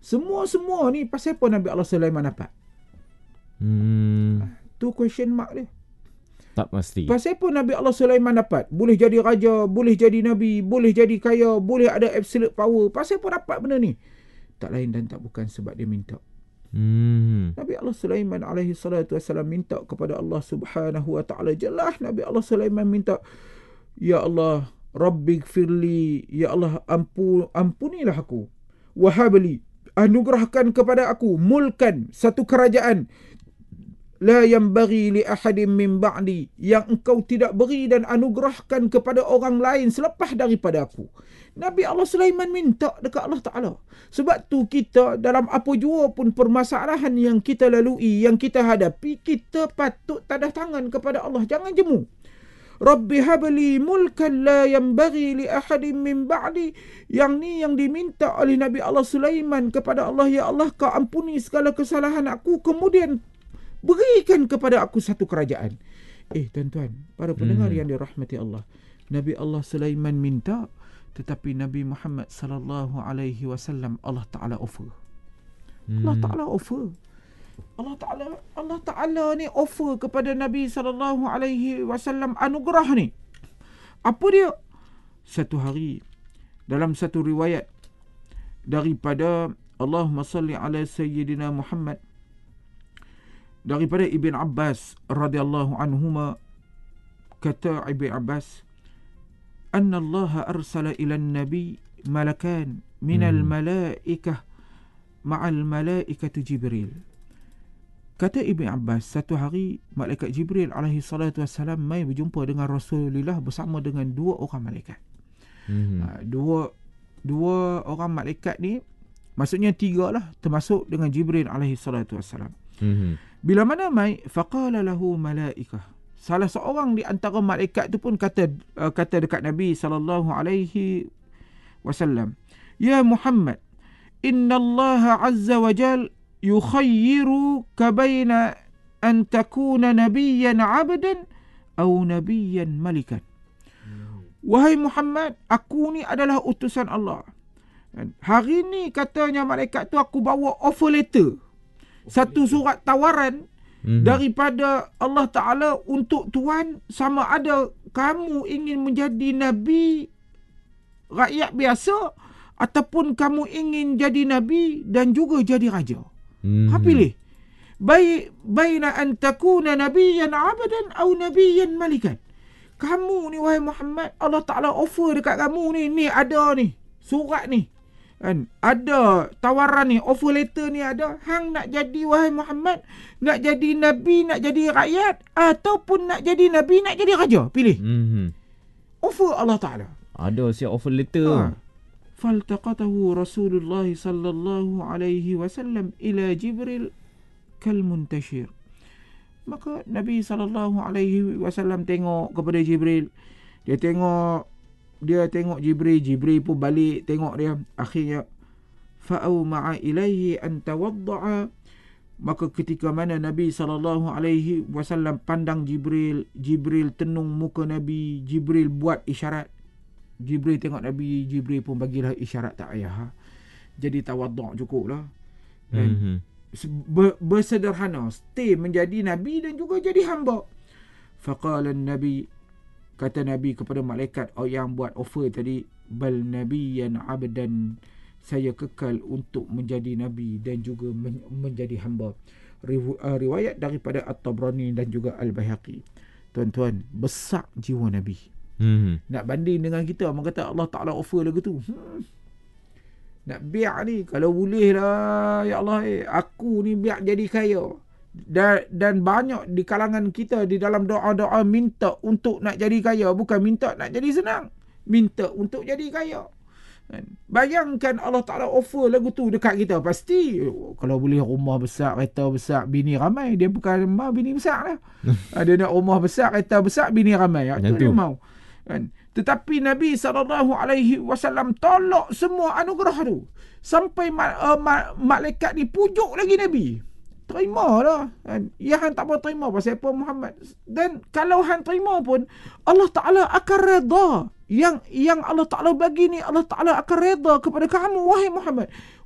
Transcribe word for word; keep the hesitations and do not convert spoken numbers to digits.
Semua-semua ni pasal apa Nabi Allah Sulaiman dapat? Hmm. Tu question mark dia. Tak pasti. Pasal apa Nabi Allah Sulaiman dapat? Boleh jadi raja, boleh jadi nabi, boleh jadi kaya, boleh ada absolute power. Pasal apa dapat benda ni? Tak lain dan tak bukan sebab dia minta. Hmm. Nabi Allah Sulaiman alaihi salatu wassalam minta kepada Allah Subhanahu wa taala. Jelas Nabi Allah Sulaiman minta, ya Allah, Rabbighfirli, ya Allah, ampun ampunilah aku. Wahabli, anugerahkan kepada aku mulkan, satu kerajaan, la yanbaghi li ahadin min ba'di, yang engkau tidak beri dan anugerahkan kepada orang lain selepas daripada aku. Nabi Allah Sulaiman minta dekat Allah Ta'ala. Sebab tu kita dalam apa jua pun permasalahan yang kita lalui, yang kita hadapi, kita patut tadah tangan kepada Allah. Jangan jemu. Rabbi habli mulkan la yanbaghi li ahadin min ba'di. Yang ni yang diminta oleh Nabi Allah Sulaiman kepada Allah. Ya Allah, kau ampuni segala kesalahan aku, kemudian berikan kepada aku satu kerajaan. Eh tuan-tuan, para pendengar hmm. yang dirahmati Allah, Nabi Allah Sulaiman minta, tetapi Nabi Muhammad sallallahu alaihi wasallam Allah Taala offer. Hmm. Allah Taala offer. Allah Taala Allah Taala ni offer kepada Nabi sallallahu alaihi wasallam anugerah ni. Apa dia? Satu hari dalam satu riwayat daripada Allahumma salli ala sayyidina Muhammad, daripada Ibn Abbas radhiyallahu anhuma, kata Ibn Abbas, anna Allah arsala ila an-nabi malakan minal hmm. malaikah ma'al malaikatu Jibril. Kata Ibn Abbas, satu hari malaikat Jibril alaihi salatu wassalam mai berjumpa dengan Rasulullah bersama dengan dua orang malaikat. Hmm. Ha, dua dua orang malaikat ni, maksudnya tiga lah, termasuk dengan Jibril alaihi salatu wassalam. Hmm. Bila mana mai, faqala lahu malaikah, salah seorang di antara malaikat tu pun kata uh, kata dekat Nabi sallallahu alaihi wasallam, ya Muhammad, inna Allah azza wa jal yukhayyiruka baina an takuna nabiyyan 'abdan aw nabiyyan malikan. Wahai Muhammad, aku ni adalah utusan Allah. Hari ni katanya malaikat tu aku bawa offer letter, satu surat tawaran mm-hmm. daripada Allah Ta'ala untuk Tuhan, sama ada kamu ingin menjadi Nabi rakyat biasa ataupun kamu ingin jadi Nabi dan juga jadi raja. Mm-hmm. Ha, pilih. Baik, baina an takuna nabiyyan 'abdan aw nabiyyan malikan. Kamu ni wahai Muhammad, Allah Ta'ala offer dekat kamu ni, ni ada ni, surat ni. Kan, ada tawaran ni, offer letter ni ada. Hang nak jadi wahai Muhammad, nak jadi Nabi, nak jadi rakyat, ataupun nak jadi Nabi, nak jadi raja. Pilih. Mm-hmm. Offer Allah Ta'ala. Ada siap offer letter. Ha. Faltaqatahu Rasulullah sallallahu alaihi wasallam ila Jibril kal muntashir. Maka Nabi sallallahu alaihi wasallam tengok kepada Jibril. Dia tengok Dia tengok Jibril, Jibril pun balik tengok dia. Akhirnya fa'au ma'a ilaihi an tawadda'a. Maka ketika mana Nabi sallallahu alaihi wasallam pandang Jibril, Jibril tenung muka Nabi, Jibril buat isyarat. Jibril tengok Nabi, Jibril pun bagilah isyarat tak payah. Ha? Jadi tawaddu' cukuplah. Dan mm-hmm. ber, bersederhana, stay menjadi Nabi dan juga jadi hamba. Faqala an-nabi, kata Nabi kepada malaikat oh, yang buat offer tadi, bal nabiyyan 'abdan, saya kekal untuk menjadi Nabi dan juga men- menjadi hamba. Riwayat daripada At-Tabrani dan juga Al-Baihaqi. Tuan-tuan, besar jiwa Nabi. Hmm. Nak banding dengan kita, orang kata Allah Ta'ala offer lagu tu. Hmm. Nak biar ni, kalau boleh lah, ya Allah, eh, aku ni biar jadi kaya. Dan, dan banyak di kalangan kita di dalam doa-doa minta untuk nak jadi kaya, bukan minta nak jadi senang, minta untuk jadi kaya. Bayangkan Allah Ta'ala offer lagu tu dekat kita, pasti oh, kalau boleh rumah besar, kereta besar, bini ramai. Dia bukan mau bini besar lah. Dia nak rumah besar, kereta besar, bini ramai. Itu dia mau. Tetapi Nabi sallallahu alaihi wasallam tolak semua anugerah tu, sampai ma- uh, ma- malaikat ni pujuk lagi Nabi. Terimalah. Ya, hang tak mau terima pasal apa Muhammad. Dan kalau hang terima pun, Allah Ta'ala akan redha. Yang yang Allah Ta'ala bagi ni, Allah Ta'ala akan redha kepada kamu wahai Muhammad.